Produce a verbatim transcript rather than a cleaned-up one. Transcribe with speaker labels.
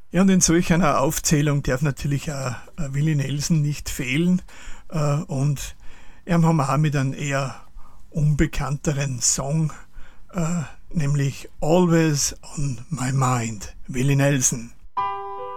Speaker 1: Ja, und in solch einer Aufzählung darf natürlich auch äh, Willie Nelson nicht fehlen. Äh, und wir haben auch mit einem eher unbekannteren Song, äh, nämlich Always on My Mind, Willie Nelson.